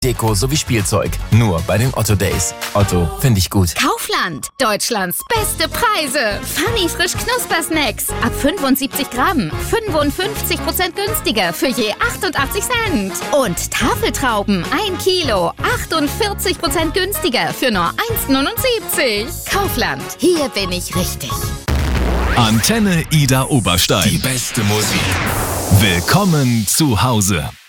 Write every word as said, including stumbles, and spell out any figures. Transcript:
Deko sowie Spielzeug. Nur bei den Otto Days. Otto, finde ich gut. Kaufland, Deutschlands beste Preise. Funny frisch Knuspersnacks. Ab fünfundsiebzig Gramm. fünfundfünfzig Prozent günstiger für je achtundachtzig Cent. Und Tafeltrauben, ein Kilo. achtundvierzig Prozent günstiger für nur eins neunundsiebzig. Kaufland, hier bin ich richtig. Antenne Ida Oberstein. Die beste Musik. Willkommen zu Hause.